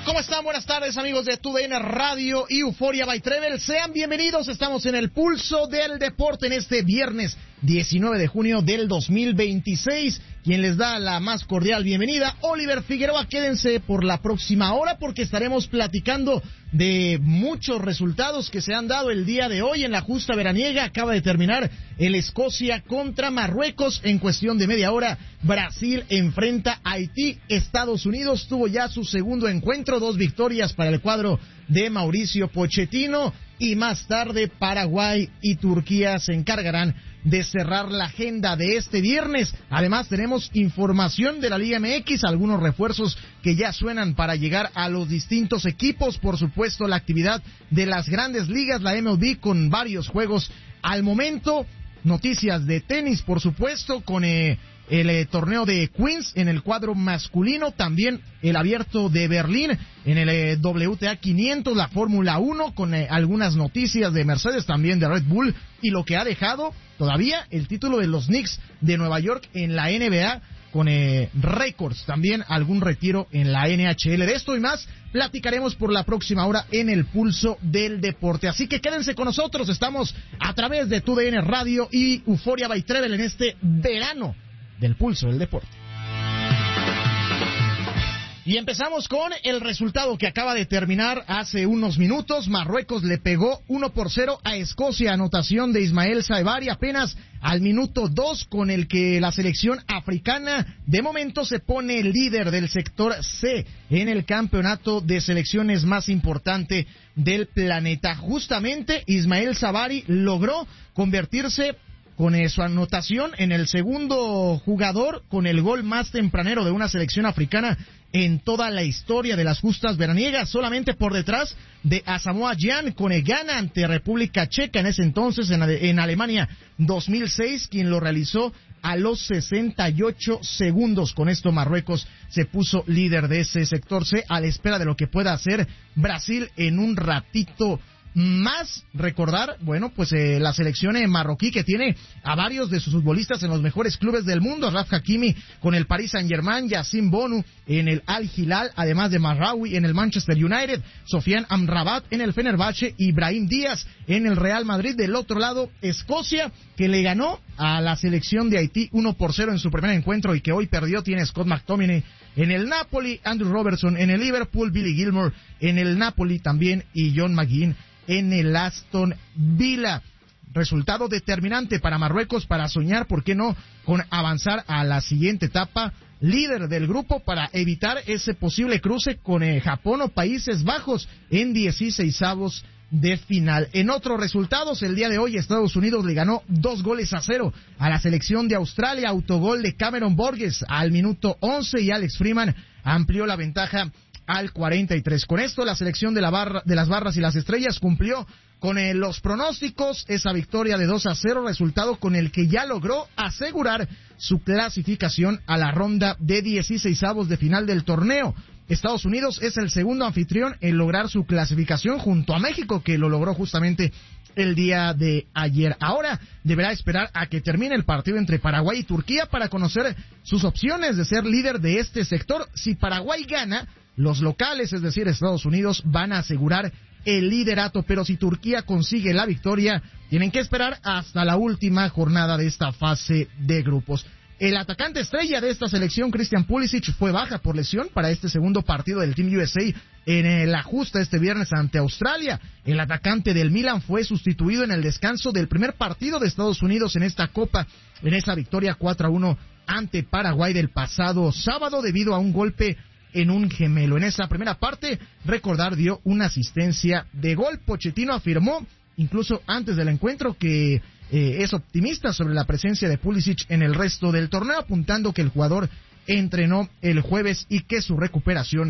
¿Cómo están? Buenas tardes, amigos de TUDN Radio y Euforia by Travel. Sean bienvenidos, estamos en el pulso del deporte en este viernes 19 de junio del 2026. Quien les da la más cordial bienvenida, Oliver Figueroa. Quédense por la próxima hora porque estaremos platicando de muchos resultados que se han dado el día de hoy en la justa veraniega. Acaba de terminar el Escocia contra Marruecos. En cuestión de media hora, Brasil enfrenta a Haití. Estados Unidos tuvo ya su segundo encuentro, 2 victorias para el cuadro de Mauricio Pochettino. Y más tarde, Paraguay y Turquía se encargarán de cerrar la agenda de este viernes. Además, tenemos información de la Liga MX, algunos refuerzos que ya suenan para llegar a los distintos equipos. Por supuesto, la actividad de las grandes ligas, la MLB, con varios juegos al momento. Noticias de tenis, por supuesto, con el torneo de Queens en el cuadro masculino, también el abierto de Berlín en el WTA 500, la Fórmula 1 con algunas noticias de Mercedes, también de Red Bull, y lo que ha dejado todavía el título de los Knicks de Nueva York en la NBA con récords, también algún retiro en la NHL. De esto y más platicaremos por la próxima hora en el pulso del deporte. Así que quédense con nosotros, estamos a través de TUDN Radio y Euforia by Travel en este verano del pulso del deporte. Y empezamos con el resultado que acaba de terminar hace unos minutos. Marruecos le pegó 1-0 a Escocia, anotación de Ismael Saibari apenas al minuto 2, con el que la selección africana de momento se pone líder del sector C en el campeonato de selecciones más importante del planeta. Justamente Ismael Saibari logró convertirse con su anotación en el segundo jugador con el gol más tempranero de una selección africana en toda la historia de las justas veraniegas, solamente por detrás de Asamoah Gyan con Ghana ante República Checa en ese entonces en Alemania 2006, quien lo realizó a los 68 segundos. Con esto Marruecos se puso líder de ese sector C a la espera de lo que pueda hacer Brasil en un ratito más. Recordar, bueno, pues la selección marroquí, que tiene a varios de sus futbolistas en los mejores clubes del mundo: Raf Hakimi con el Paris Saint-Germain, Yacine Bonu en el Al Hilal, además de Marraoui en el Manchester United, Sofiane Amrabat en el Fenerbahce, Ibrahim Díaz en el Real Madrid. Del otro lado, Escocia, que le ganó a la selección de Haití 1-0 en su primer encuentro y que hoy perdió, tiene Scott McTominay en el Napoli, Andrew Robertson en el Liverpool, Billy Gilmour en el Napoli también y John McGinn en el Aston Villa. Resultado determinante para Marruecos para soñar, ¿por qué no?, con avanzar a la siguiente etapa, líder del grupo, para evitar ese posible cruce con Japón o Países Bajos en 16avos de final. En otros resultados, el día de hoy Estados Unidos le ganó 2-0 a la selección de Australia, autogol de Cameron Borges al minuto 11 y Alex Freeman amplió la ventaja al 43. Con esto, la selección de las barras y las estrellas cumplió con los pronósticos, esa victoria de 2-0, resultado con el que ya logró asegurar su clasificación a la ronda de 16avos de final del torneo. Estados Unidos es el segundo anfitrión en lograr su clasificación junto a México, que lo logró justamente el día de ayer. Ahora deberá esperar a que termine el partido entre Paraguay y Turquía para conocer sus opciones de ser líder de este sector. Si Paraguay gana, los locales, es decir, Estados Unidos, van a asegurar el liderato, pero si Turquía consigue la victoria, tienen que esperar hasta la última jornada de esta fase de grupos. El atacante estrella de esta selección, Christian Pulisic, fue baja por lesión para este segundo partido del Team USA en la justa este viernes ante Australia. El atacante del Milan fue sustituido en el descanso del primer partido de Estados Unidos en esta Copa, en esa victoria 4-1 ante Paraguay del pasado sábado, debido a un golpe en un gemelo. En esa primera parte, recordar, dio una asistencia de gol. Pochettino afirmó, incluso antes del encuentro, que es optimista sobre la presencia de Pulisic en el resto del torneo, apuntando que el jugador entrenó el jueves y que su recuperación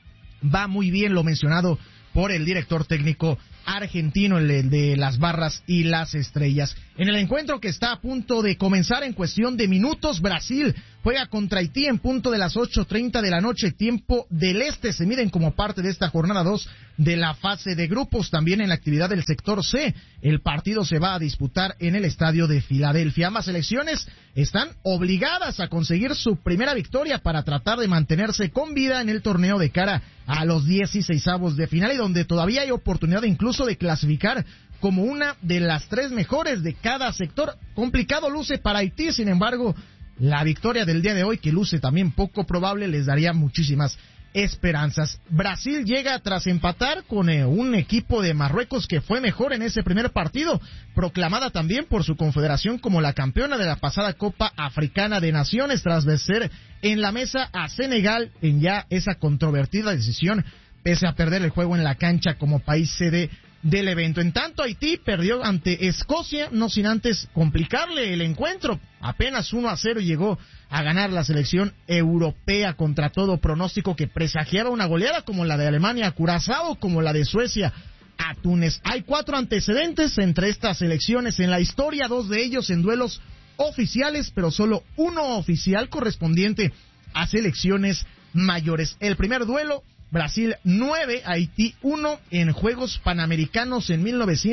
va muy bien, lo mencionado por el director técnico argentino, el de las barras y las estrellas. En el encuentro que está a punto de comenzar en cuestión de minutos, Brasil juega contra Haití en punto de las 8:30 de la noche, tiempo del este. Se miden como parte de esta jornada 2 de la fase de grupos. También en la actividad del sector C, el partido se va a disputar en el estadio de Filadelfia. Ambas selecciones están obligadas a conseguir su primera victoria para tratar de mantenerse con vida en el torneo de cara a los 16avos de final y donde todavía hay oportunidad incluso de clasificar como una de las 3 mejores de cada sector. Complicado luce para Haití, sin embargo, la victoria del día de hoy, que luce también poco probable, les daría muchísimas esperanzas. Brasil llega tras empatar con un equipo de Marruecos que fue mejor en ese primer partido, proclamada también por su confederación como la campeona de la pasada Copa Africana de Naciones, tras vencer en la mesa a Senegal en ya esa controvertida decisión, pese a perder el juego en la cancha como país sede del evento. En tanto, Haití perdió ante Escocia, no sin antes complicarle el encuentro. Apenas 1-0 llegó a ganar la selección europea contra todo pronóstico, que presagiaba una goleada como la de Alemania a Curazao, como la de Suecia a Túnez. Hay 4 antecedentes entre estas selecciones en la historia, 2 de ellos en duelos oficiales, pero solo uno oficial correspondiente a selecciones mayores. El primer duelo, Brasil 9, Haití 1 en Juegos Panamericanos en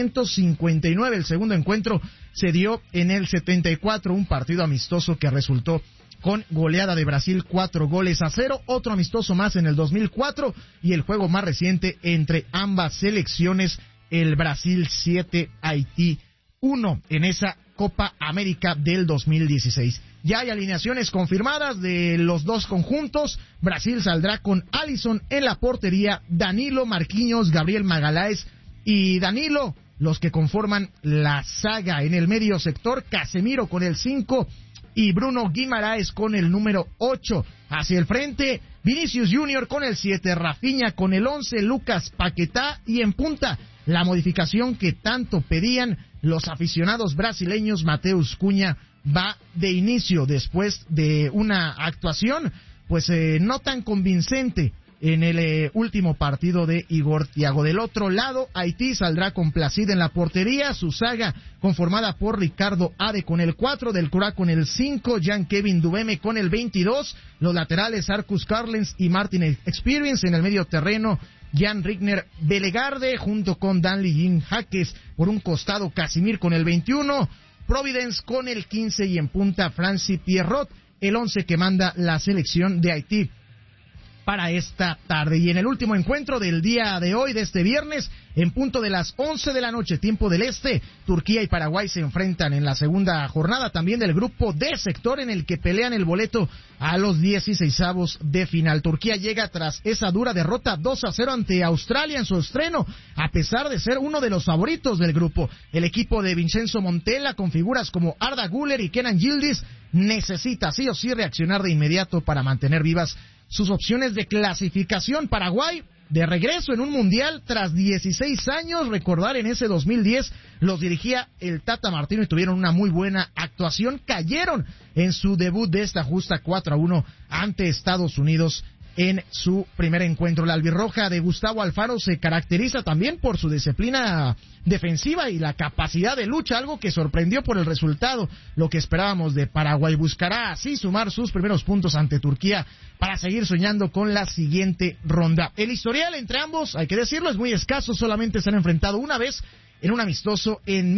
1959. El segundo encuentro se dio en el 74, un partido amistoso que resultó con goleada de Brasil 4-0, otro amistoso más en el 2004 y el juego más reciente entre ambas selecciones, el Brasil 7, Haití 1 en esa Copa América del 2016. Ya hay alineaciones confirmadas de los dos conjuntos. Brasil saldrá con Alisson en la portería, Danilo, Marquinhos, Gabriel Magalhães y Danilo, los que conforman la saga. En el medio sector, Casemiro con el 5 y Bruno Guimaraes con el número 8. Hacia el frente, Vinicius Junior con el 7, Rafinha con el 11, Lucas Paquetá, y en punta, la modificación que tanto pedían los aficionados brasileños, Mateus Cunha va de inicio después de una actuación pues no tan convincente en el último partido de Igor Thiago. Del otro lado, Haití saldrá con Placide en la portería, su saga conformada por Ricardo Ade con el 4, Del Cura con el 5, Jean-Kevin Dubeme con el 22, los laterales Arcus Carlens y Martin Experience, en el medio terreno Jan Rigner Belegarde junto con Danley Jean Jaques, por un costado Casimir con el 21, Providence con el 15 y en punta Francis Pierrot, el 11 que manda la selección de Haití para esta tarde. Y en el último encuentro del día de hoy, de este viernes, en punto de las 11 de la noche, tiempo del este, Turquía y Paraguay se enfrentan en la segunda jornada también del grupo D sector, en el que pelean el boleto a los 16avos de final. Turquía llega tras esa dura derrota 2-0 ante Australia en su estreno, a pesar de ser uno de los favoritos del grupo. El equipo de Vincenzo Montella, con figuras como Arda Güler y Kenan Yildiz, necesita sí o sí reaccionar de inmediato para mantener vivas sus opciones de clasificación. Paraguay, de regreso en un mundial tras 16 años, recordar en ese 2010 los dirigía el Tata Martino y tuvieron una muy buena actuación, cayeron en su debut de esta justa 4-1 ante Estados Unidos en su primer encuentro. La albirroja de Gustavo Alfaro se caracteriza también por su disciplina defensiva y la capacidad de lucha, algo que sorprendió por el resultado. Lo que esperábamos de Paraguay, buscará así sumar sus primeros puntos ante Turquía para seguir soñando con la siguiente ronda. El historial entre ambos, hay que decirlo, es muy escaso, solamente se han enfrentado una vez en un amistoso en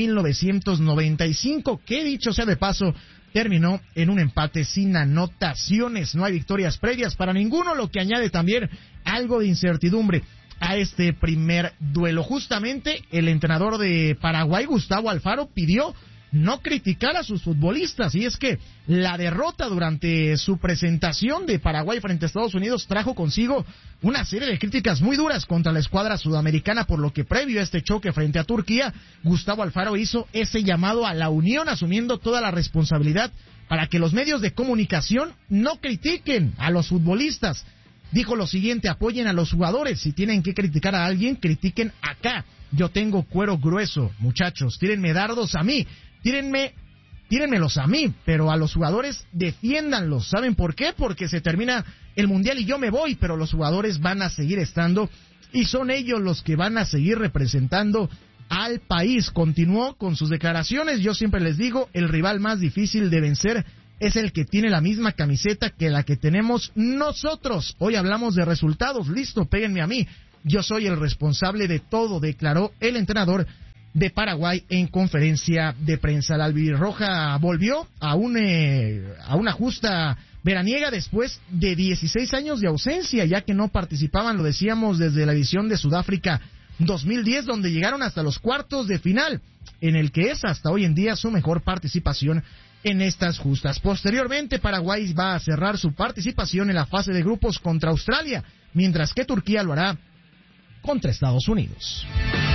1995, que dicho sea de paso, terminó en un empate sin anotaciones. No hay victorias previas para ninguno, lo que añade también algo de incertidumbre a este primer duelo. Justamente el entrenador de Paraguay, Gustavo Alfaro, pidió no criticar a sus futbolistas, y es que la derrota durante su presentación de Paraguay frente a Estados Unidos trajo consigo una serie de críticas muy duras contra la escuadra sudamericana, por lo que previo a este choque frente a Turquía, Gustavo Alfaro hizo ese llamado a la unión, asumiendo toda la responsabilidad para que los medios de comunicación no critiquen a los futbolistas. Dijo lo siguiente: apoyen a los jugadores, si tienen que criticar a alguien, critiquen acá. Yo tengo cuero grueso, muchachos, tírenme dardos a mí, tírenmelos a mí, pero a los jugadores defiéndanlos. ¿Saben por qué? Porque se termina el mundial y yo me voy, pero los jugadores van a seguir estando y son ellos los que van a seguir representando al país. Continuó con sus declaraciones: yo siempre les digo, el rival más difícil de vencer es el que tiene la misma camiseta que la que tenemos nosotros. Hoy hablamos de resultados, listo, péguenme a mí, yo soy el responsable de todo, declaró el entrenador de Paraguay en conferencia de prensa. La albirroja volvió a una justa veraniega después de 16 años de ausencia, ya que no participaban, lo decíamos, desde la edición de Sudáfrica 2010, donde llegaron hasta los cuartos de final, en el que es hasta hoy en día su mejor participación en estas justas. Posteriormente, Paraguay va a cerrar su participación en la fase de grupos contra Australia, mientras que Turquía lo hará contra Estados Unidos.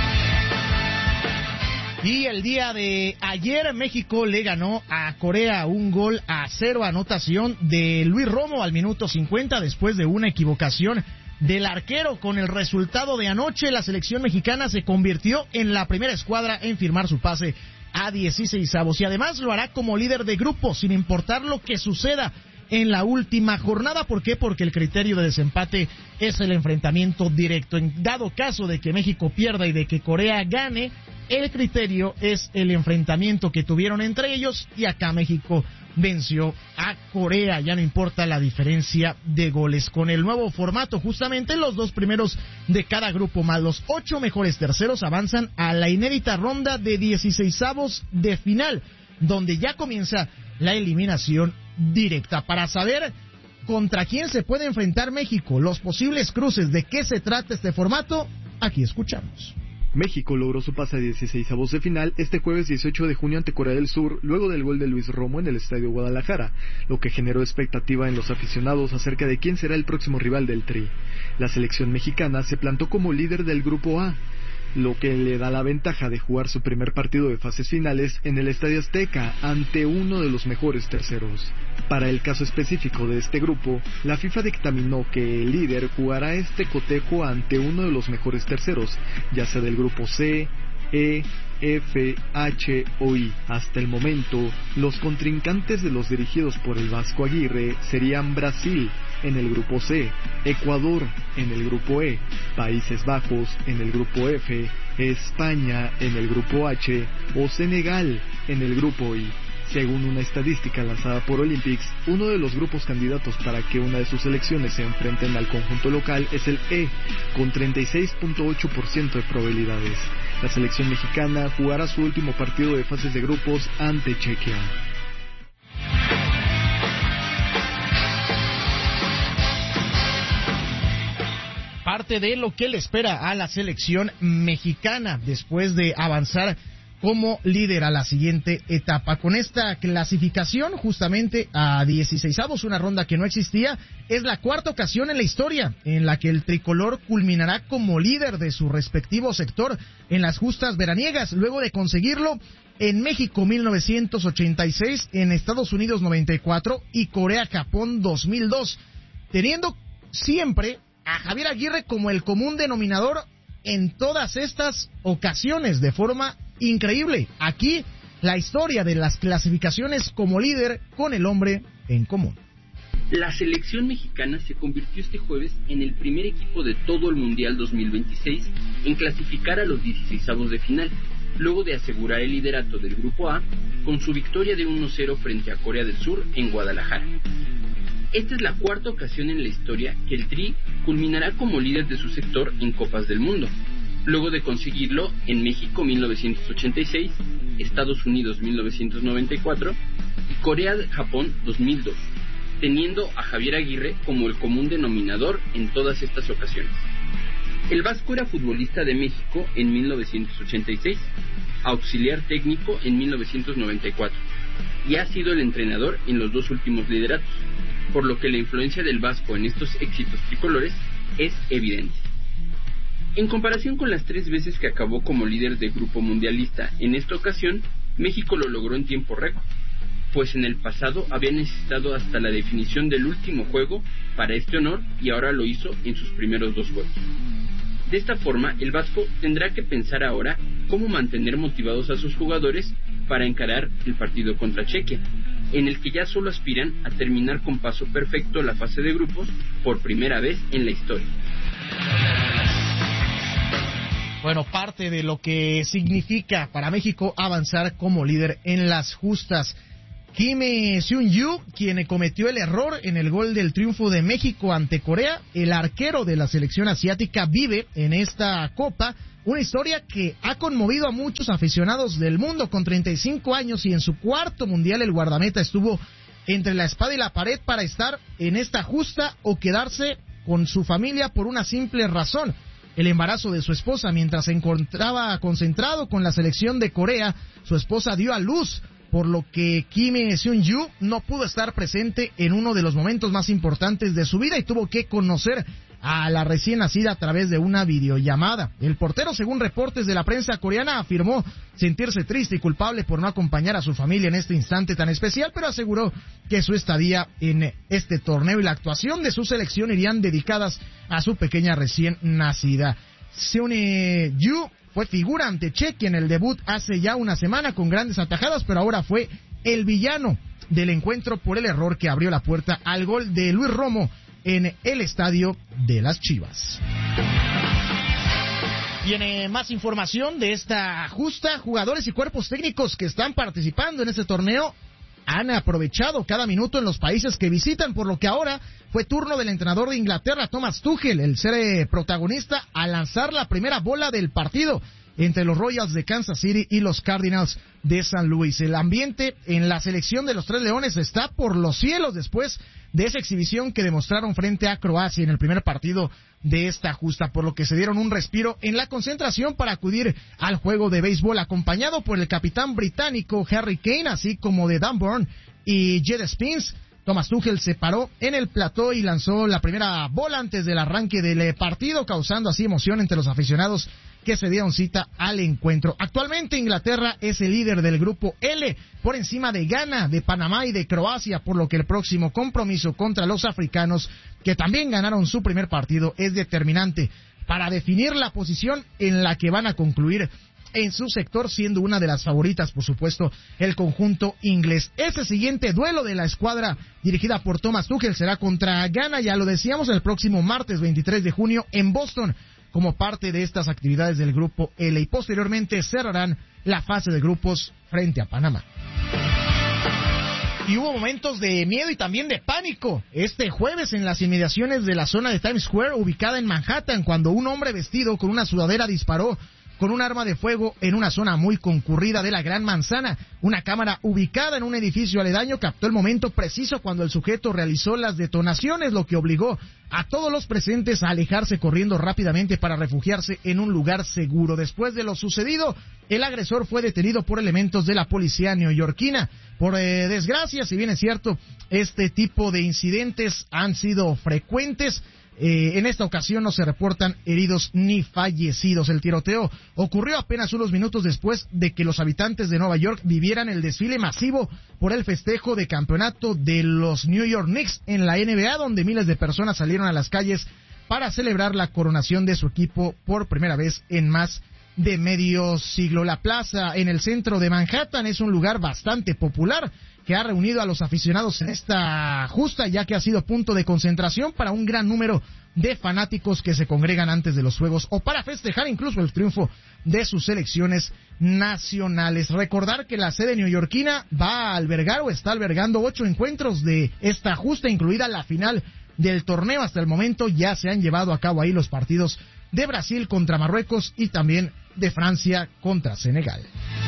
Y el día de ayer México le ganó a Corea 1-0, anotación de Luis Romo al minuto 50 después de una equivocación del arquero. Con el resultado de anoche, la selección mexicana se convirtió en la primera escuadra en firmar su pase a 16avos y además lo hará como líder de grupo sin importar lo que suceda en la última jornada. ¿Por qué? Porque el criterio de desempate es el enfrentamiento directo. En dado caso de que México pierda y de que Corea gane, el criterio es el enfrentamiento que tuvieron entre ellos, y acá México venció a Corea, ya no importa la diferencia de goles. Con el nuevo formato, justamente los dos primeros de cada grupo más los 8 mejores terceros avanzan a la inédita ronda de 16avos de final, donde ya comienza la eliminación directa. Para saber contra quién se puede enfrentar México, los posibles cruces, de qué se trata este formato, aquí escuchamos. México logró su pase a 16avos de final este jueves 18 de junio ante Corea del Sur, luego del gol de Luis Romo en el Estadio Guadalajara, lo que generó expectativa en los aficionados acerca de quién será el próximo rival del Tri. La selección mexicana se plantó como líder del Grupo A, lo que le da la ventaja de jugar su primer partido de fases finales en el Estadio Azteca ante uno de los mejores terceros. Para el caso específico de este grupo, la FIFA dictaminó que el líder jugará este cotejo ante uno de los mejores terceros, ya sea del grupo C, E, F, H o I. Hasta el momento, los contrincantes de los dirigidos por el Vasco Aguirre serían Brasil en el grupo C, Ecuador en el grupo E, Países Bajos en el grupo F, España en el grupo H o Senegal en el grupo I. Según una estadística lanzada por Olympics, uno de los grupos candidatos para que una de sus selecciones se enfrenten al conjunto local es el E, con 36.8% de probabilidades. La selección mexicana jugará su último partido de fases de grupos ante Chequia. Parte de lo que le espera a la selección mexicana después de avanzar como líder a la siguiente etapa. Con esta clasificación justamente a 16avos, una ronda que no existía, es la cuarta ocasión en la historia en la que el tricolor culminará como líder de su respectivo sector en las justas veraniegas, luego de conseguirlo en México 1986, en Estados Unidos 94 y Corea-Japón 2002, teniendo siempre a Javier Aguirre como el común denominador en todas estas ocasiones, de forma increíble. Aquí la historia de las clasificaciones como líder con el hombre en común. La selección mexicana se convirtió este jueves en el primer equipo de todo el Mundial 2026 en clasificar a los 16avos de final, luego de asegurar el liderato del Grupo A con su victoria de 1-0 frente a Corea del Sur en Guadalajara. Esta es la cuarta ocasión en la historia que el Tri culminará como líder de su sector en Copas del Mundo, luego de conseguirlo en México 1986, Estados Unidos 1994 y Corea-Japón 2002, teniendo a Javier Aguirre como el común denominador en todas estas ocasiones. El vasco era futbolista de México en 1986, auxiliar técnico en 1994 y ha sido el entrenador en los dos últimos lideratos, por lo que la influencia del vasco en estos éxitos tricolores es evidente. En comparación con las 3 veces que acabó como líder de grupo mundialista, en esta ocasión México lo logró en tiempo récord, pues en el pasado había necesitado hasta la definición del último juego para este honor y ahora lo hizo en sus primeros 2 juegos. De esta forma, el vasco tendrá que pensar ahora cómo mantener motivados a sus jugadores para encarar el partido contra Chequia, en el que ya solo aspiran a terminar con paso perfecto la fase de grupos por primera vez en la historia. Bueno, parte de lo que significa para México avanzar como líder en las justas. Kim Seung-yu, quien cometió el error en el gol del triunfo de México ante Corea, el arquero de la selección asiática, vive en esta copa una historia que ha conmovido a muchos aficionados del mundo. Con 35 años y en su cuarto mundial, el guardameta estuvo entre la espada y la pared para estar en esta justa o quedarse con su familia por una simple razón: el embarazo de su esposa. Mientras se encontraba concentrado con la selección de Corea, su esposa dio a luz, por lo que Kim Seung-yu no pudo estar presente en uno de los momentos más importantes de su vida y tuvo que conocer a la recién nacida a través de una videollamada. El portero, según reportes de la prensa coreana, afirmó sentirse triste y culpable por no acompañar a su familia en este instante tan especial, pero aseguró que su estadía en este torneo y la actuación de su selección irían dedicadas a su pequeña recién nacida. Seung-yu fue figura ante Chequia en el debut hace ya una semana con grandes atajadas, pero ahora fue el villano del encuentro por el error que abrió la puerta al gol de Luis Romo en el estadio de las Chivas. Tiene más información de esta justa. Jugadores y cuerpos técnicos que están participando en este torneo han aprovechado cada minuto en los países que visitan, por lo que ahora fue turno del entrenador de Inglaterra, Thomas Tuchel, el ser protagonista al lanzar la primera bola del partido entre los Royals de Kansas City y los Cardinals de San Luis. El ambiente en la selección de los Tres Leones está por los cielos después de esa exhibición que demostraron frente a Croacia en el primer partido de esta justa, por lo que se dieron un respiro en la concentración para acudir al juego de béisbol, acompañado por el capitán británico Harry Kane, así como de Dan Burn y Jed Spence. Thomas Tuchel se paró en el plató y lanzó la primera bola antes del arranque del partido, causando así emoción entre los aficionados que se dieron cita al encuentro. Actualmente Inglaterra es el líder del grupo L, por encima de Ghana, de Panamá y de Croacia, por lo que el próximo compromiso contra los africanos, que también ganaron su primer partido, es determinante para definir la posición en la que van a concluir en su sector, siendo una de las favoritas, por supuesto, el conjunto inglés. Ese siguiente duelo de la escuadra dirigida por Thomas Tuchel será contra Ghana, ya lo decíamos, el próximo martes 23 de junio en Boston, como parte de estas actividades del grupo L, y posteriormente cerrarán la fase de grupos frente a Panamá. Y hubo momentos de miedo y también de pánico este jueves en las inmediaciones de la zona de Times Square, ubicada en Manhattan, cuando un hombre vestido con una sudadera disparó con un arma de fuego en una zona muy concurrida de la Gran Manzana. Una cámara ubicada en un edificio aledaño captó el momento preciso cuando el sujeto realizó las detonaciones, lo que obligó a todos los presentes a alejarse corriendo rápidamente para refugiarse en un lugar seguro. Después de lo sucedido, el agresor fue detenido por elementos de la policía neoyorquina. Por desgracia, si bien es cierto, este tipo de incidentes han sido frecuentes, en esta ocasión no se reportan heridos ni fallecidos. El tiroteo ocurrió apenas unos minutos después de que los habitantes de Nueva York vivieran el desfile masivo por el festejo de campeonato de los New York Knicks en la NBA, donde miles de personas salieron a las calles para celebrar la coronación de su equipo por primera vez en más de medio siglo. La plaza en el centro de Manhattan es un lugar bastante popular que ha reunido a los aficionados en esta justa, ya que ha sido punto de concentración para un gran número de fanáticos que se congregan antes de los juegos o para festejar incluso el triunfo de sus selecciones nacionales. Recordar que la sede neoyorquina va a albergar o está albergando 8 encuentros de esta justa, incluida la final del torneo. Hasta el momento ya se han llevado a cabo ahí los partidos de Brasil contra Marruecos y también de Francia contra Senegal.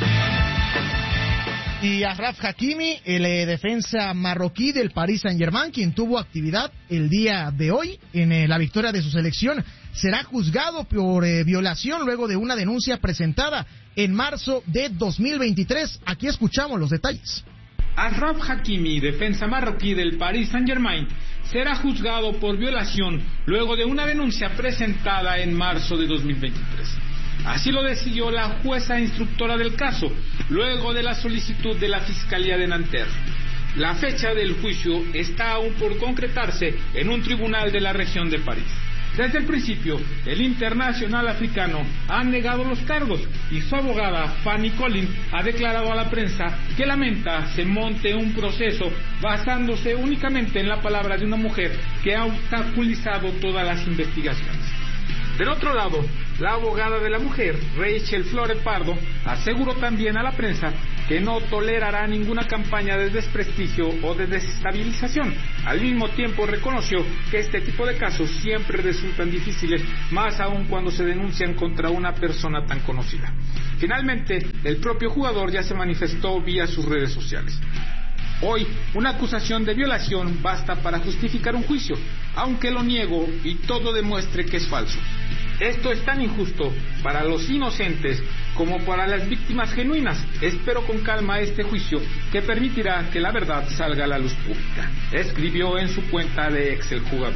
Y Achraf Hakimi, el defensa marroquí del Paris Saint-Germain, quien tuvo actividad el día de hoy en la victoria de su selección, será juzgado por violación luego de una denuncia presentada en marzo de 2023. Aquí escuchamos los detalles. Achraf Hakimi, defensa marroquí del Paris Saint-Germain, será juzgado por violación luego de una denuncia presentada en marzo de 2023. Así lo decidió la jueza instructora del caso, luego de la solicitud de la Fiscalía de Nanterre. La fecha del juicio está aún por concretarse en un tribunal de la región de París. Desde el principio, el internacional africano ha negado los cargos y su abogada Fanny Collins ha declarado a la prensa que lamenta se monte un proceso basándose únicamente en la palabra de una mujer que ha obstaculizado todas las investigaciones. Del otro lado, la abogada de la mujer, Rachel Flores Pardo, aseguró también a la prensa que no tolerará ninguna campaña de desprestigio o de desestabilización. Al mismo tiempo reconoció que este tipo de casos siempre resultan difíciles, más aún cuando se denuncian contra una persona tan conocida. Finalmente, el propio jugador ya se manifestó vía sus redes sociales. Hoy, una acusación de violación basta para justificar un juicio, aunque lo niego y todo demuestre que es falso. Esto es tan injusto para los inocentes como para las víctimas genuinas. Espero con calma este juicio que permitirá que la verdad salga a la luz pública, escribió en su cuenta de X el jugador.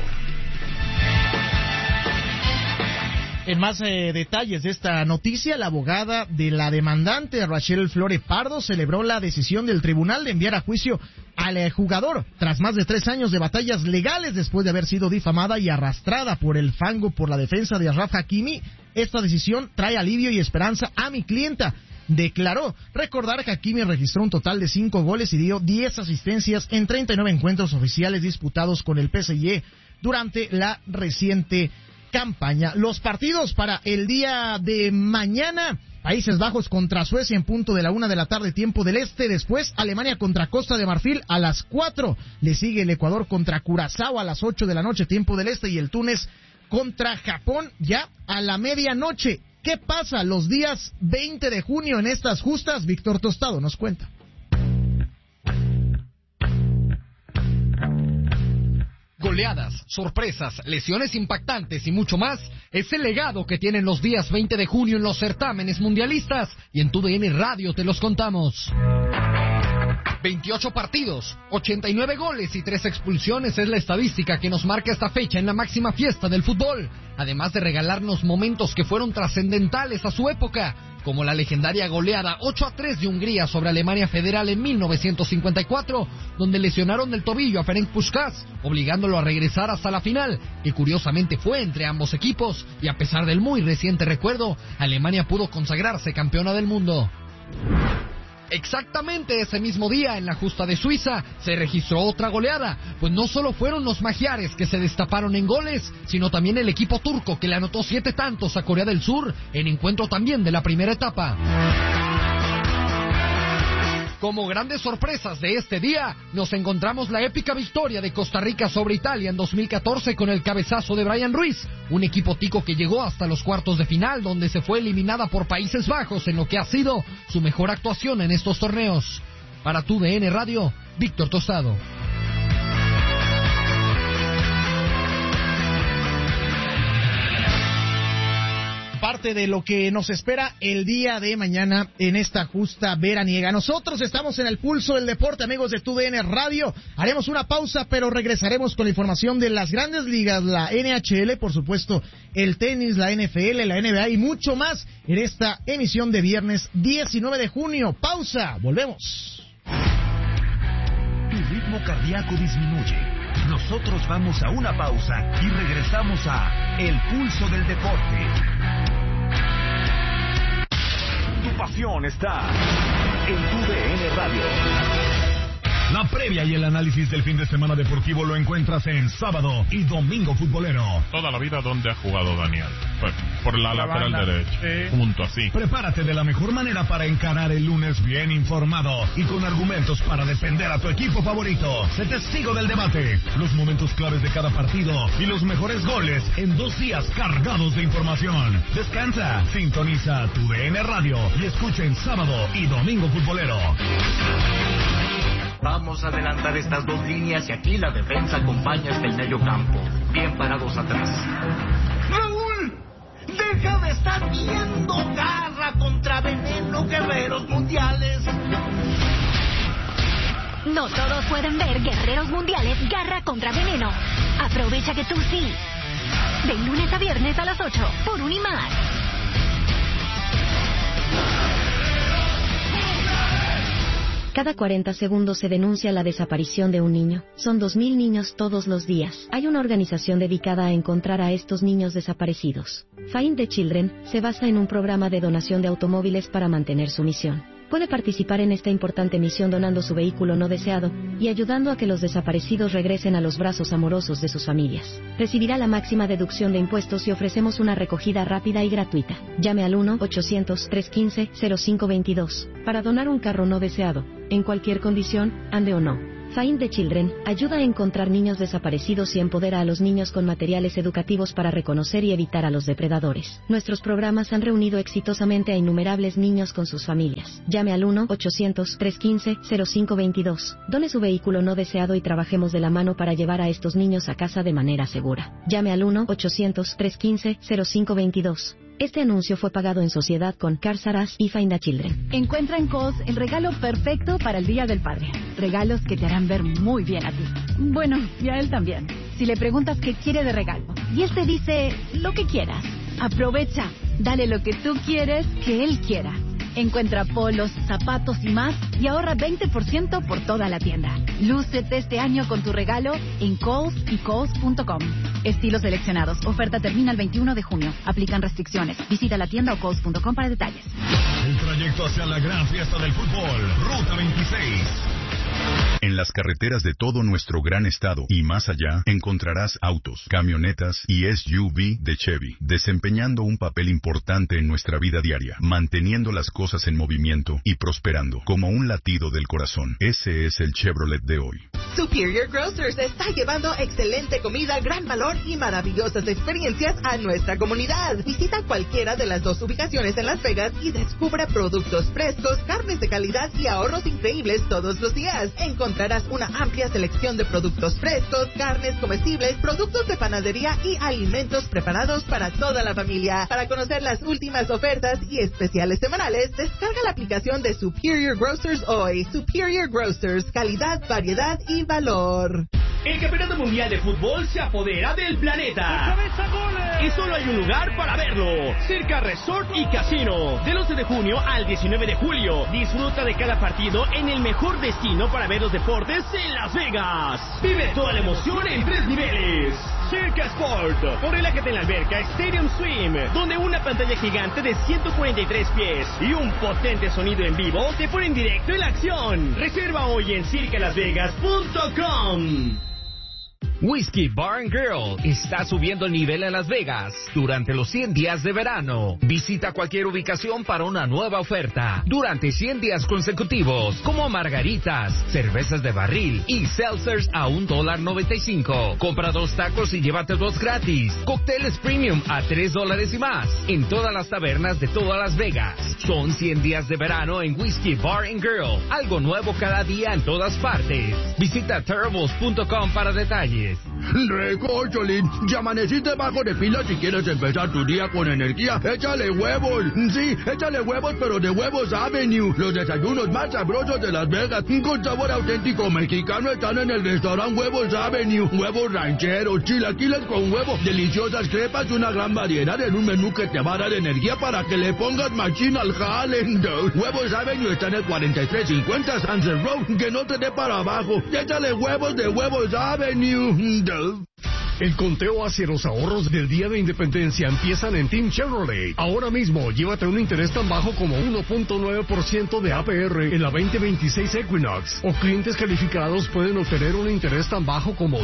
En más detalles de esta noticia, la abogada de la demandante, Rachel Flore Pardo, celebró la decisión del tribunal de enviar a juicio al jugador tras más de 3 años de batallas legales después de haber sido difamada y arrastrada por el fango por la defensa de Achraf Hakimi. Esta decisión trae alivio y esperanza a mi clienta, declaró. Recordar que Hakimi registró un total de 5 goles y dio 10 asistencias en 39 encuentros oficiales disputados con el PSG durante la reciente campaña. Los partidos para el día de mañana: Países Bajos contra Suecia en punto de la 1 de la tarde, tiempo del este. Después, Alemania contra Costa de Marfil a las 4. Le sigue el Ecuador contra Curazao a las 8 de la noche, tiempo del este. Y el Túnez contra Japón ya a la medianoche. ¿Qué pasa los días 20 de junio en estas justas? Víctor Tostado nos cuenta. Goleadas, sorpresas, lesiones impactantes y mucho más es el legado que tienen los días 20 de junio en los certámenes mundialistas, y en TUDN Radio te los contamos. 28 partidos, 89 goles y 3 expulsiones es la estadística que nos marca esta fecha en la máxima fiesta del fútbol, además de regalarnos momentos que fueron trascendentales a su época, como la legendaria goleada 8-3 de Hungría sobre Alemania Federal en 1954, donde lesionaron del tobillo a Ferenc Puskás, obligándolo a regresar hasta la final, que curiosamente fue entre ambos equipos, y a pesar del muy reciente recuerdo, Alemania pudo consagrarse campeona del mundo. Exactamente ese mismo día, en la justa de Suiza, se registró otra goleada, pues no solo fueron los magiares que se destaparon en goles, sino también el equipo turco que le anotó 7 tantos a Corea del Sur, en encuentro también de la primera etapa. Como grandes sorpresas de este día, nos encontramos la épica victoria de Costa Rica sobre Italia en 2014 con el cabezazo de Brian Ruiz, un equipo tico que llegó hasta los cuartos de final, donde se fue eliminada por Países Bajos en lo que ha sido su mejor actuación en estos torneos. Para TUDN Radio, Víctor Tostado. Parte de lo que nos espera el día de mañana en esta justa veraniega. Nosotros estamos en el pulso del deporte, amigos de TUDN Radio. Haremos una pausa, pero regresaremos con la información de las grandes ligas, la NHL, por supuesto, el tenis, la NFL, la NBA y mucho más en esta emisión de viernes 19 de junio. Pausa, volvemos. Tu ritmo cardíaco disminuye. Nosotros vamos a una pausa y regresamos a El Pulso del Deporte. Tu pasión está en TUDN Radio. La previa y el análisis del fin de semana deportivo lo encuentras en Sábado y Domingo Futbolero. Toda la vida donde ha jugado Daniel. Por la lateral derecha. Sí. Punto así. Prepárate de la mejor manera para encarar el lunes bien informado y con argumentos para defender a tu equipo favorito. Sé testigo del debate, los momentos claves de cada partido y los mejores goles en 2 días cargados de información. Descansa, sintoniza TUDN Radio y escucha en Sábado y Domingo Futbolero. Vamos a adelantar estas 2 líneas y aquí la defensa acompaña hasta el medio campo. Bien parados atrás. ¡Raúl! ¡Deja de estar viendo Garra contra Veneno, Guerreros Mundiales! No todos pueden ver Guerreros Mundiales Garra contra Veneno. Aprovecha que tú sí. De lunes a viernes a las 8 por Unimar. Cada 40 segundos se denuncia la desaparición de un niño. Son 2.000 niños todos los días. Hay una organización dedicada a encontrar a estos niños desaparecidos. Find the Children se basa en un programa de donación de automóviles para mantener su misión. Puede participar en esta importante misión donando su vehículo no deseado y ayudando a que los desaparecidos regresen a los brazos amorosos de sus familias. Recibirá la máxima deducción de impuestos y ofrecemos una recogida rápida y gratuita. Llame al 1-800-315-0522 para donar un carro no deseado, en cualquier condición, ande o no. Find the Children ayuda a encontrar niños desaparecidos y empodera a los niños con materiales educativos para reconocer y evitar a los depredadores. Nuestros programas han reunido exitosamente a innumerables niños con sus familias. Llame al 1-800-315-0522. Done su vehículo no deseado y trabajemos de la mano para llevar a estos niños a casa de manera segura. Llame al 1-800-315-0522. Este anuncio fue pagado en sociedad con Cars R Us y Find the Children. Encuentra en Kohl's el regalo perfecto para el Día del Padre. Regalos que te harán ver muy bien a ti. Bueno, y a él también. Si le preguntas qué quiere de regalo y él te dice lo que quieras, aprovecha. Dale lo que tú quieres que él quiera. Encuentra polos, zapatos y más y ahorra 20% por toda la tienda. Lúcete este año con tu regalo en Kohl's y Kohl's.com. Estilos seleccionados. Oferta termina el 21 de junio. Aplican restricciones. Visita la tienda o Kohl's.com para detalles. El trayecto hacia la gran fiesta del fútbol. Ruta 26. En las carreteras de todo nuestro gran estado y más allá encontrarás autos, camionetas y SUV de Chevy, desempeñando un papel importante en nuestra vida diaria, manteniendo las cosas en movimiento y prosperando, como un latido del corazón. Ese es el Chevrolet de hoy. Superior Grocers está llevando excelente comida, gran valor y maravillosas experiencias a nuestra comunidad. Visita cualquiera de las 2 ubicaciones en Las Vegas y descubre productos frescos, carnes de calidad y ahorros increíbles todos los días. Encontrarás una amplia selección de productos frescos, carnes comestibles, productos de panadería y alimentos preparados para toda la familia. Para conocer las últimas ofertas y especiales semanales, descarga la aplicación de Superior Grocers hoy. Superior Grocers, calidad, variedad y valor. El Campeonato Mundial de Fútbol se apodera del planeta. Y solo hay un lugar para verlo. Circa Resort y Casino. Del 11 de junio al 19 de julio. Disfruta de cada partido en el mejor destino para ver los deportes en Las Vegas. Vive toda la emoción en 3 niveles. Circa Sport. O relájate en la alberca Stadium Swim, donde una pantalla gigante de 143 pies y un potente sonido en vivo te ponen directo en la acción. Reserva hoy en circalasvegas.com. Whiskey Bar & Grill está subiendo el nivel en Las Vegas durante los 100 días de verano. Visita cualquier ubicación para una nueva oferta durante 100 días consecutivos, como margaritas, cervezas de barril y seltzers a $1.95. Compra 2 tacos y llévate 2 gratis. Cócteles premium a $3 y más en todas las tabernas de toda Las Vegas. Son 100 días de verano en Whiskey Bar & Grill. Algo nuevo cada día en todas partes. Visita Terribles.com para detalles. Recórcholín, ya amaneciste bajo de pila. Si quieres empezar tu día con energía, échale huevos. Sí, échale huevos, pero de Huevos Avenue. Los desayunos más sabrosos de Las Vegas, con sabor auténtico mexicano, están en el restaurante Huevos Avenue. Huevos rancheros, chilaquiles con huevo, deliciosas crepas y una gran variedad en un menú que te va a dar energía para que le pongas machín al jale. Huevos Avenue está en el 4350 Sunset Road. Que no te dé para abajo. Échale huevos de Huevos Avenue. El conteo hacia los ahorros del Día de Independencia empiezan en Team Chevrolet. Ahora mismo, llévate un interés tan bajo como 1.9% de APR en la 2026 Equinox. O clientes calificados pueden obtener un interés tan bajo como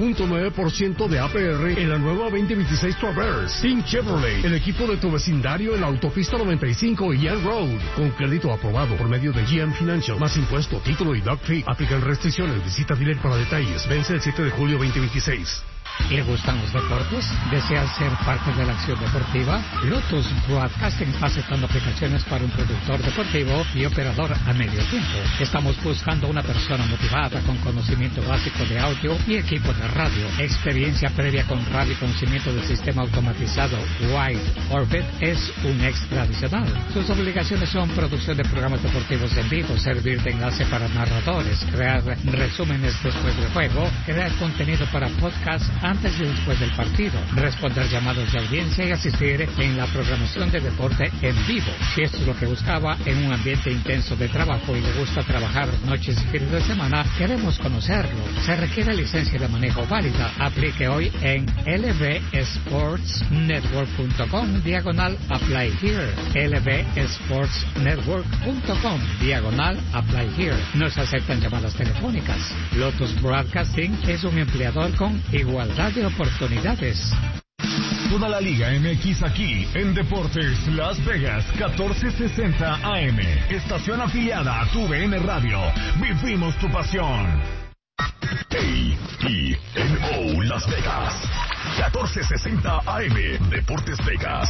2.9% de APR en la nueva 2026 Traverse. Team Chevrolet, el equipo de tu vecindario en la autopista 95 y Young Road. Con crédito aprobado por medio de GM Financial. Más impuesto, título y doc fee. Aplican restricciones. Visita dealer para detalles. Vence el 7 de julio 2026. ¿Le gustan los deportes? ¿Desea ser parte de la acción deportiva? Lotus Broadcasting está aceptando aplicaciones para un productor deportivo y operador a medio tiempo. Estamos buscando una persona motivada con conocimiento básico de audio y equipo de radio. Experiencia previa con radio y conocimiento del sistema automatizado Wide Orbit es un extra adicional. Sus obligaciones son producción de programas deportivos en vivo, servir de enlace para narradores, crear resúmenes después del juego, crear contenido para podcast antes y después del partido, responder llamados de audiencia y asistir en la programación de deporte en vivo. Si esto es lo que buscaba en un ambiente intenso de trabajo y le gusta trabajar noches y fines de semana, queremos conocerlo. Se requiere licencia de manejo válida. Aplique hoy en lvsportsnetwork.com/apply here. lvsportsnetwork.com/apply here. No se aceptan llamadas telefónicas. Lotus Broadcasting es un empleador con igualdad de oportunidades. Toda la Liga MX aquí en Deportes Las Vegas 1460 AM. Estación afiliada a tu VN Radio. Vivimos tu pasión. KTNO Las Vegas, 1460 AM, Deportes Vegas.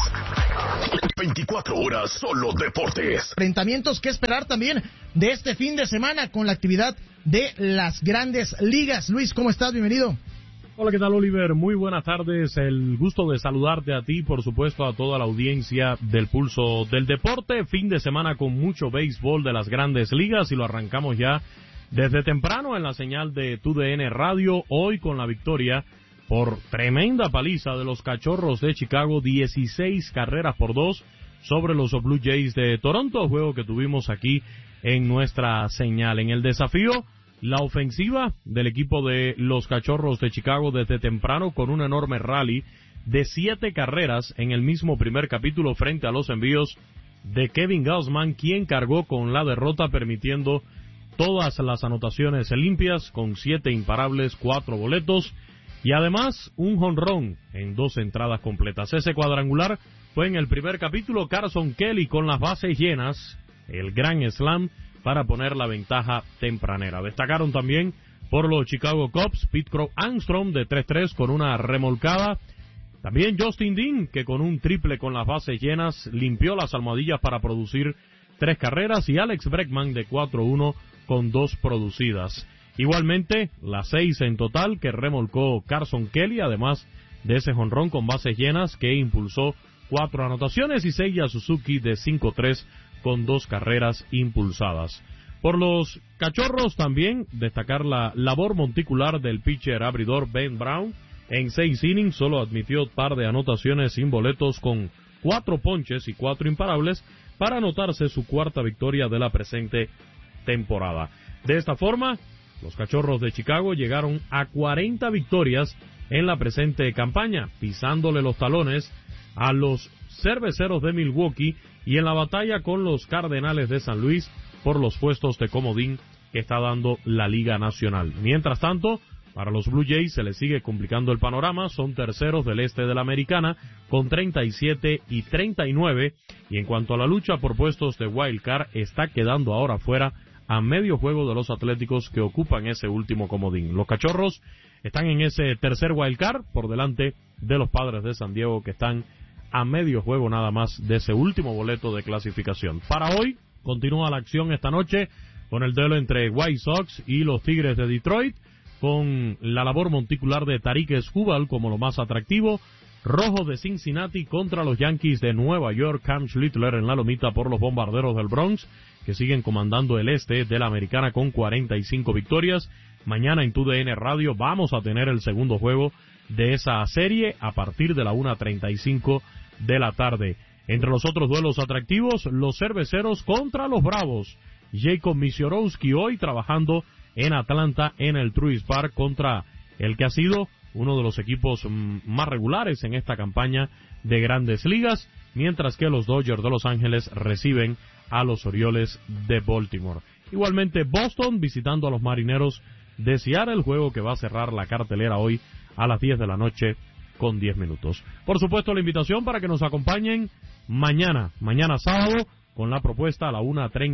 24 horas solo deportes. Enfrentamientos que esperar también de este fin de semana con la actividad de las grandes ligas. Luis, ¿cómo estás? Bienvenido. Hola, ¿qué tal, Oliver? Muy buenas tardes. El gusto de saludarte a ti, por supuesto, a toda la audiencia del Pulso del Deporte. Fin de semana con mucho béisbol de las grandes ligas y lo arrancamos ya desde temprano en la señal de TUDN Radio. Hoy con la victoria por tremenda paliza de los Cachorros de Chicago, 16 carreras por 2 sobre los Blue Jays de Toronto, juego que tuvimos aquí en nuestra señal. En el desafío, la ofensiva del equipo de los Cachorros de Chicago desde temprano con un enorme rally de 7 carreras en el mismo primer capítulo frente a los envíos de Kevin Gausman, quien cargó con la derrota permitiendo todas las anotaciones limpias con 7 imparables, 4 boletos y además un jonrón en 2 entradas completas. Ese cuadrangular fue en el primer capítulo. Carson Kelly con las bases llenas, el gran slam para poner la ventaja tempranera. Destacaron también por los Chicago Cubs Pete Crow Armstrong de 3-3 con una remolcada. También Justin Dean, que con un triple con las bases llenas limpió las almohadillas para producir 3 carreras, y Alex Bregman de 4-1 con 2 producidas. Igualmente, las 6 en total que remolcó Carson Kelly, además de ese jonrón con bases llenas que impulsó 4 anotaciones, y Seiya Suzuki de 5-3 con 2 carreras impulsadas. Por los Cachorros también destacar la labor monticular del pitcher abridor Ben Brown. En 6 innings solo admitió par de anotaciones sin boletos con 4 ponches y 4 imparables para anotarse su 4ª victoria de la presente temporada. De esta forma, los Cachorros de Chicago llegaron a 40 victorias en la presente campaña, pisándole los talones a los Cerveceros de Milwaukee y en la batalla con los Cardenales de San Luis por los puestos de comodín que está dando la Liga Nacional. Mientras tanto, para los Blue Jays se les sigue complicando el panorama, son terceros del este de la Americana con 37 y 39, y en cuanto a la lucha por puestos de wild card, está quedando ahora fuera a medio juego de los Atléticos que ocupan ese último comodín. Los Cachorros están en ese tercer wild card por delante de los Padres de San Diego, que están a medio juego nada más de ese último boleto de clasificación. Para hoy continúa la acción esta noche con el duelo entre White Sox y los Tigres de Detroit, con la labor monticular de Tarik Skubal como lo más atractivo. Rojos de Cincinnati contra los Yankees de Nueva York, Cam Schlittler en la lomita por los Bombarderos del Bronx, que siguen comandando el este de la Americana con 45 victorias. Mañana en TUDN Radio vamos a tener el segundo juego de esa serie a partir de la 1:35 de la tarde. Entre los otros duelos atractivos, los Cerveceros contra los Bravos. Jacob Misiorowski hoy trabajando en Atlanta en el Truist Park contra el que ha sido uno de los equipos más regulares en esta campaña de Grandes Ligas, mientras que los Dodgers de Los Ángeles reciben a los Orioles de Baltimore. Igualmente Boston visitando a los Marineros de Seattle, juego que va a cerrar la cartelera hoy a las 10 de la noche con 10 minutos. Por supuesto, la invitación para que nos acompañen mañana sábado, con la propuesta a la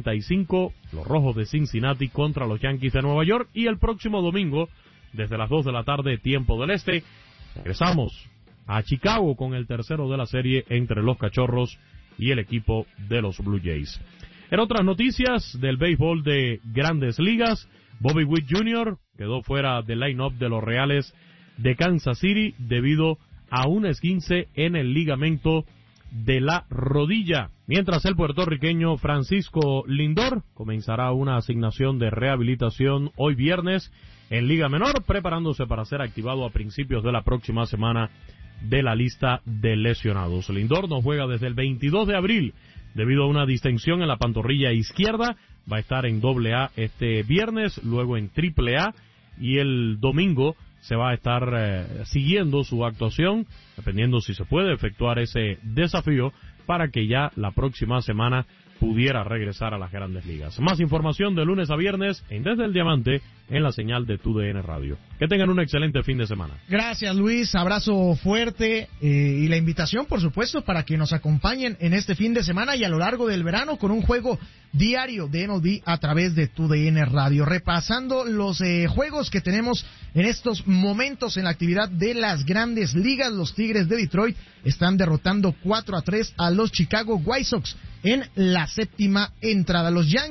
1:35, los Rojos de Cincinnati contra los Yankees de Nueva York, y el próximo domingo, desde las 2 de la tarde, tiempo del este, regresamos a Chicago con el tercero de la serie entre los Cachorros y el equipo de los Blue Jays. En otras noticias del béisbol de Grandes Ligas, Bobby Witt Jr. quedó fuera del line-up de los Reales de Kansas City debido a un esguince en el ligamento de la rodilla, mientras el puertorriqueño Francisco Lindor comenzará una asignación de rehabilitación hoy viernes en Liga Menor, preparándose para ser activado a principios de la próxima semana de la lista de lesionados. Lindor no juega desde el 22 de abril debido a una distensión en la pantorrilla izquierda. Va a estar en AA este viernes, luego en AAA, y el domingo se va a estar siguiendo su actuación, dependiendo si se puede efectuar ese desafío, para que ya la próxima semana pudiera regresar a las Grandes Ligas. Más información de lunes a viernes en Desde el Diamante en la señal de TUDN Radio. Que tengan un excelente fin de semana. Gracias, Luis. Abrazo fuerte y la invitación, por supuesto, para que nos acompañen en este fin de semana y a lo largo del verano con un juego diario de MLB a través de TUDN Radio. Repasando los juegos que tenemos en estos momentos en la actividad de las Grandes Ligas, los Tigres de Detroit están derrotando 4-3 a los Chicago White Sox en la séptima entrada. Los Yankees